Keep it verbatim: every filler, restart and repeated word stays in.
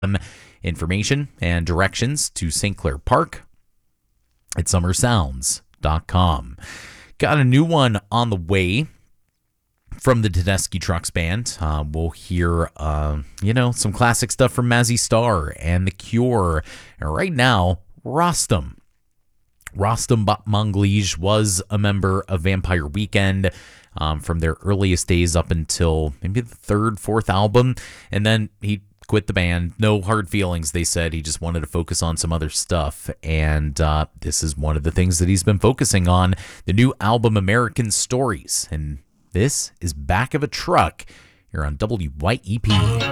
Information and directions to Saint Clair Park at summer sounds dot com. Got a new one on the way from the Tedeschi Trucks Band. Uh, we'll hear, uh, you know, some classic stuff from Mazzy Star and The Cure. And right now, Rostam. Rostam Manglij was a member of Vampire Weekend um, from their earliest days up until maybe the third, fourth album. And then he quit the band. No hard feelings, they said. He just wanted to focus on some other stuff. And uh, this is one of the things that he's been focusing on, the new album American Stories. And this is Back of a Truck here on W Y E P.